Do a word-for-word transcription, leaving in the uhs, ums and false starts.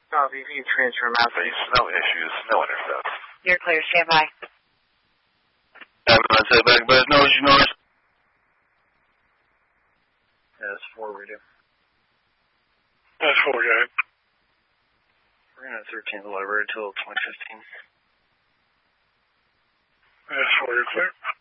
Oh, V V transfer message. No issues, no intercepts. You're clear, stand by. Ambulance, say back, but no issue, Norris. Yeah, that's four we do. That's four, guy. We're going to thirteen the library until twenty fifteen. That's four, you're clear.